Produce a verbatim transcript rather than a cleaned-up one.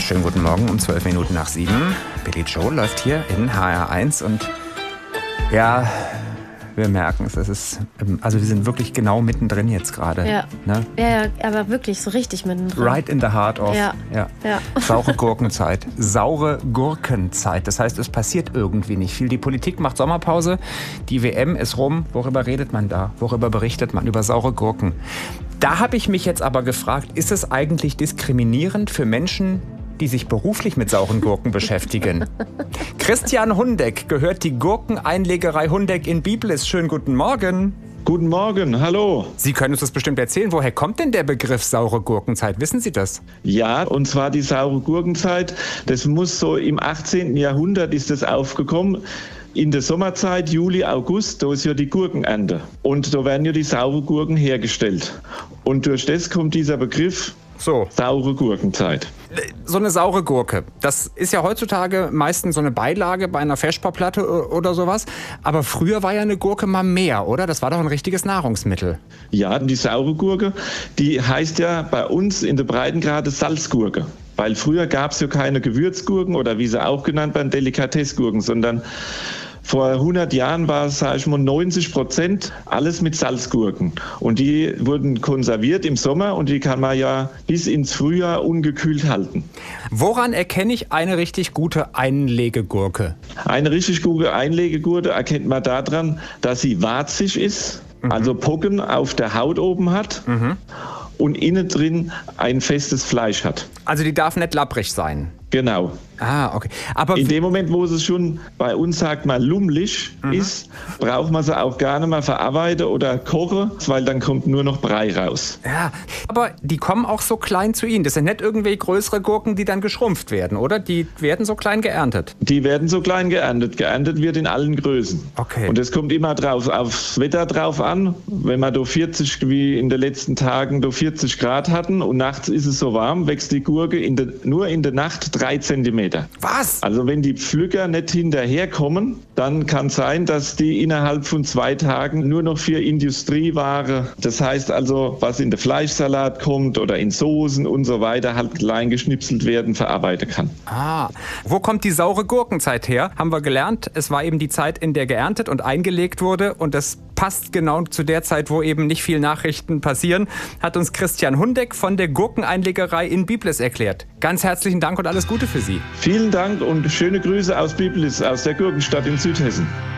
Schönen guten Morgen um zwölf Minuten nach sieben. Billy Joel läuft hier in H R eins und ja, wir merken es. Es ist, also wir sind wirklich genau mittendrin jetzt gerade. Ja. Ne? ja, ja, aber wirklich so richtig mittendrin. Right in the heart of. Ja. Ja. Ja. Saure Gurkenzeit. Saure Gurkenzeit. Das heißt, es passiert irgendwie nicht viel. Die Politik macht Sommerpause. Die W M ist rum. Worüber redet man da? Worüber berichtet man? Über saure Gurken. Da habe ich mich jetzt aber gefragt, ist es eigentlich diskriminierend für Menschen, die sich beruflich mit sauren Gurken beschäftigen? Christian Hundeck gehört die Gurkeneinlegerei Hundeck in Biblis. Schönen guten Morgen. Guten Morgen, hallo. Sie können uns das bestimmt erzählen. Woher kommt denn der Begriff saure Gurkenzeit? Wissen Sie das? Ja, und zwar die saure Gurkenzeit, das muss so im achtzehnten Jahrhundert ist das aufgekommen. In der Sommerzeit, Juli, August, da ist ja die Gurkenernte. Und da werden ja die sauren Gurken hergestellt. Und durch das kommt dieser Begriff So. saure Gurkenzeit. So eine saure Gurke, das ist ja heutzutage meistens so eine Beilage bei einer Feschbarplatte oder sowas. Aber früher war ja eine Gurke mal mehr, oder? Das war doch ein richtiges Nahrungsmittel. Ja, die saure Gurke, die heißt ja bei uns in der Breitengrade Salzgurke. Weil früher gab es ja keine Gewürzgurken oder wie sie auch genannt werden, Delikatessgurken, sondern vor hundert Jahren war es, sage ich mal, neunzig Prozent alles mit Salzgurken. Und die wurden konserviert im Sommer und die kann man ja bis ins Frühjahr ungekühlt halten. Woran erkenne ich eine richtig gute Einlegegurke? Eine richtig gute Einlegegurke erkennt man daran, dass sie warzig ist, mhm. also Pocken auf der Haut oben hat. Mhm. Und innen drin ein festes Fleisch hat. Also die darf nicht lapprig sein? Genau. Ah, okay. Aber in dem Moment, wo es schon bei uns, sagt man, lummelig mhm. ist, braucht man sie auch gar nicht mehr verarbeiten oder kochen, weil dann kommt nur noch Brei raus. Ja, aber die kommen auch so klein zu Ihnen. Das sind nicht irgendwie größere Gurken, die dann geschrumpft werden, oder? Die werden so klein geerntet? Die werden so klein geerntet. Geerntet wird in allen Größen. Okay. Und es kommt immer drauf, aufs Wetter drauf an. Wenn wir da vierzig, wie in den letzten Tagen, da vierzig Grad hatten und nachts ist es so warm, wächst die Gurke in de, nur in der Nacht drei Zentimeter. Was? Also wenn die Pflücker nicht hinterherkommen, dann kann es sein, dass die innerhalb von zwei Tagen nur noch für Industrieware, das heißt also, was in den Fleischsalat kommt oder in Soßen und so weiter, halt klein geschnipselt werden, verarbeiten kann. Ah, wo kommt die saure Gurkenzeit her? Haben wir gelernt, es war eben die Zeit, in der geerntet und eingelegt wurde und das passt genau zu der Zeit, wo eben nicht viel Nachrichten passieren, hat uns Christian Hundeck von der Gurkeneinlegerei in Biblis erklärt. Ganz herzlichen Dank und alles Gute für Sie. Vielen Dank und schöne Grüße aus Biblis, aus der Gurkenstadt in Südhessen.